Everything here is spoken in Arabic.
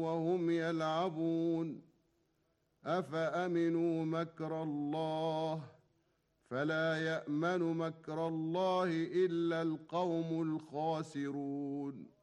وهم يلعبون أفأمنوا مكر الله فلا يأمن مكر الله إلا القوم الخاسرون.